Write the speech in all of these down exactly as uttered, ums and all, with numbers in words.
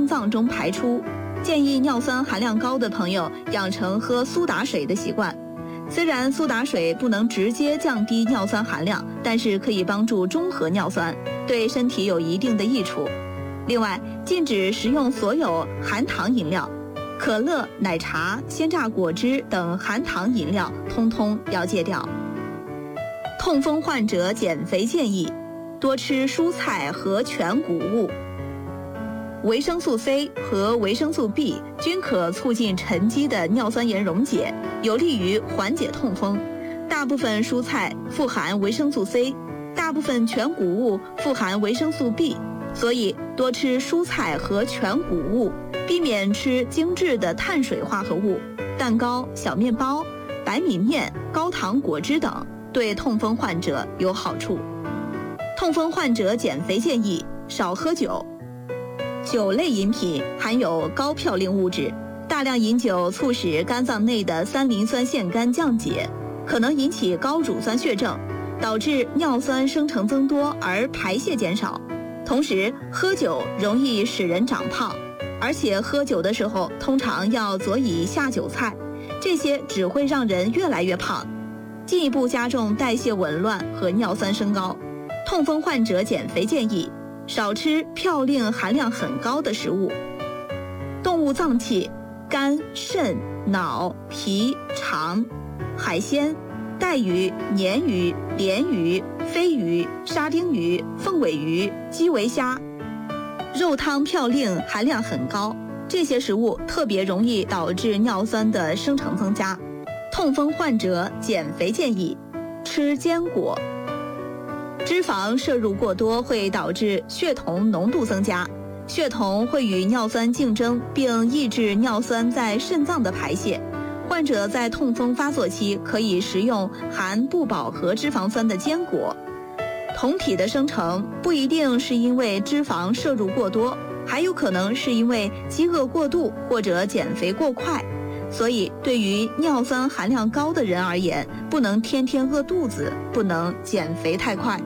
脏中排出。建议尿酸含量高的朋友养成喝苏打水的习惯。虽然苏打水不能直接降低尿酸含量，但是可以帮助中和尿酸，对身体有一定的益处。另外，禁止食用所有含糖饮料，可乐、奶茶、鲜榨果汁等含糖饮料通通要戒掉。痛风患者减肥建议：多吃蔬菜和全谷物。维生素 C 和维生素 B 均可促进沉积的尿酸盐溶解，有利于缓解痛风。大部分蔬菜富含维生素 C， 大部分全谷物富含维生素 B， 所以多吃蔬菜和全谷物，避免吃精致的碳水化合物、蛋糕、小面包、白米面、高糖果汁等，对痛风患者有好处。痛风患者减肥建议：少喝酒。酒类饮品含有高嘌呤物质，大量饮酒促使肝脏内的三磷酸腺苷降解，可能引起高乳酸血症，导致尿酸生成增多而排泄减少。同时，喝酒容易使人长胖，而且喝酒的时候通常要佐以下酒菜，这些只会让人越来越胖，进一步加重代谢紊乱和尿酸升高。痛风患者减肥建议：少吃嘌呤含量很高的食物。动物脏器、肝、肾、脑、脾、肠、海鲜、带鱼、鲶鱼、鲢鱼、飞鱼、沙丁鱼、凤尾鱼、基围虾，肉汤嘌呤含量很高，这些食物特别容易导致尿酸的生成增加。痛风患者减肥建议：吃坚果。脂肪摄入过多会导致血酮浓度增加，血酮会与尿酸竞争，并抑制尿酸在肾脏的排泄。患者在痛风发作期可以食用含不饱和脂肪酸的坚果。酮体的生成不一定是因为脂肪摄入过多，还有可能是因为饥饿过度或者减肥过快。所以对于尿酸含量高的人而言，不能天天饿肚子，不能减肥太快。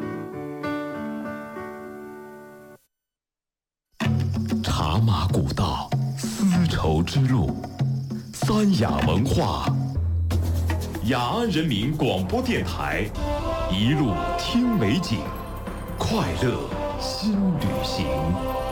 茶马古道，丝绸之路，三雅文化，雅安人民广播电台，一路听美景，快乐新旅行。